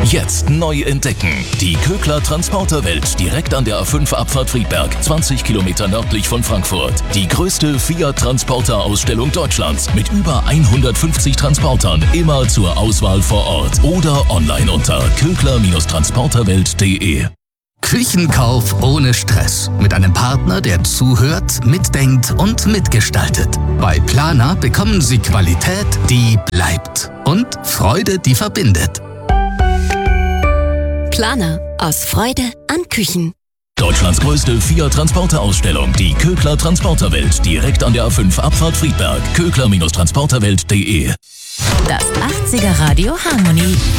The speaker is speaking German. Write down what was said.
Jetzt neu entdecken. Die Kögler Transporterwelt direkt an der A5 Abfahrt Friedberg, 20 Kilometer nördlich von Frankfurt. Die größte Fiat-Transporter-Ausstellung Deutschlands mit über 150 Transportern, immer zur Auswahl vor Ort oder online unter kögler-transporterwelt.de. Küchenkauf ohne Stress. Mit einem Partner, der zuhört, mitdenkt und mitgestaltet. Bei Planer bekommen Sie Qualität, die bleibt. Und Freude, die verbindet. Planer. Aus Freude an Küchen. Deutschlands größte Fiat-Transporter-Ausstellung, die Kögler Transporterwelt, direkt an der A5 Abfahrt Friedberg. kögler-transporterwelt.de. Das 80er Radio Harmony.